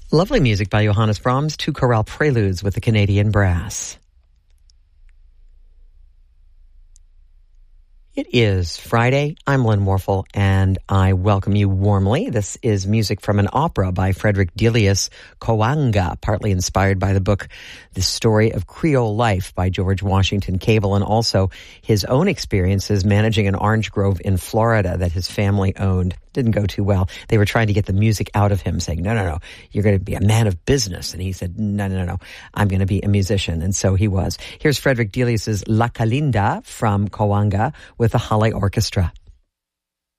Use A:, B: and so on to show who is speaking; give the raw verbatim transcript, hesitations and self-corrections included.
A: Lovely music by Johannes Brahms, two chorale preludes with the Canadian Brass. It is Friday. I'm Lynn Warfel, and I welcome you warmly. This is music from an opera by Frederick Delius, Coanga, partly inspired by the book The Story of Creole Life by George Washington Cable, and also his own experiences managing an orange grove in Florida that his family owned. Didn't go too well. They were trying to get the music out of him, saying, no, no, no, you're going to be a man of business. And he said, no, no, no, no, I'm going to be a musician. And so he was. Here's Frederick Delius's La Calinda from Coanga with the Halle Orchestra.